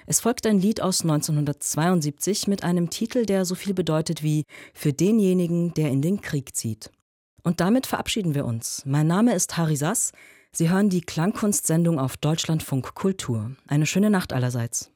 Es folgt ein Lied aus 1972 mit einem Titel, der so viel bedeutet wie »Für denjenigen, der in den Krieg zieht«. Und damit verabschieden wir uns. Mein Name ist Harry Sass. Sie hören die Klangkunstsendung auf Deutschlandfunk Kultur. Eine schöne Nacht allerseits.